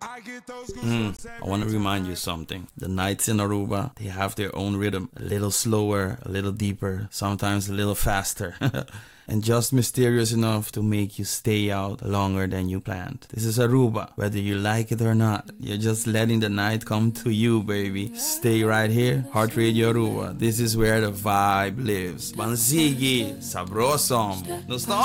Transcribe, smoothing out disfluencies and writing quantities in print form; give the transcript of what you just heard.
I want to remind you something. The nights in Aruba, they have their own rhythm. A little slower, a little deeper, sometimes a little faster. And just mysterious enough to make you stay out longer than you planned. This is Aruba, whether you like it or not. You're just letting the night come to you, baby. Stay right here, Heart Radio Aruba. This is where the vibe lives. Bansigi, sabroso.